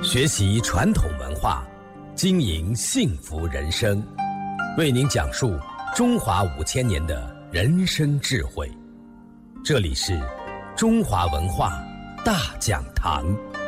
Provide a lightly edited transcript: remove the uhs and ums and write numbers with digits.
学习传统文化，经营幸福人生，为您讲述中华5000年的人生智慧。这里是中华文化大讲堂。